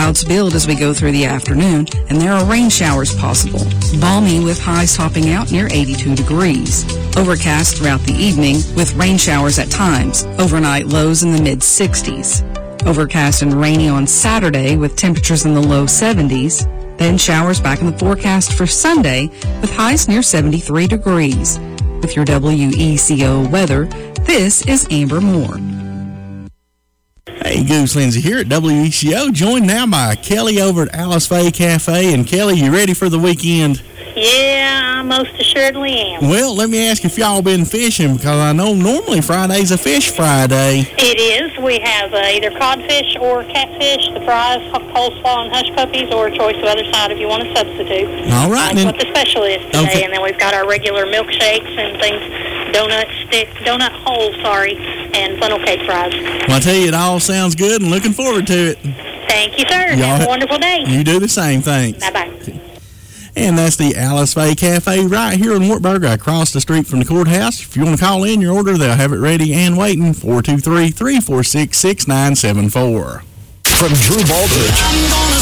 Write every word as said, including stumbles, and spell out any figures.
Clouds build as we go through the afternoon, and there are rain showers possible. Balmy with highs topping out near eighty-two degrees. Overcast throughout the evening with rain showers at times. Overnight lows in the mid-sixties. Overcast and rainy on Saturday with temperatures in the low seventies. Then showers back in the forecast for Sunday with highs near seventy-three degrees. With your W E C O weather, this is Amber Moore. Hey, Goose Lindsay here at W E C O, joined now by Kelly over at Alice Faye Cafe. And Kelly, you ready for the weekend? Yeah, I most assuredly am. Well, let me ask if y'all been fishing, because I know normally Friday's a fish Friday. It is. We have uh, either codfish or catfish, the fries, coleslaw, and hush puppies, or a choice of other side if you want to substitute. All right, That's then. what the special is today. Okay. And then we've got our regular milkshakes and things, donut stick, donut hole, sorry, and funnel cake fries. Well, I tell you, it all sounds good and looking forward to it. Thank you, sir. Y'all Have a ha- wonderful day. You do the same. Thanks. Bye-bye. And that's the Alice Faye Cafe right here in Wartburg, across the street from the courthouse. If you want to call in your order, they'll have it ready and waiting. four two three, three four six, six nine seven four. From Drew Baldridge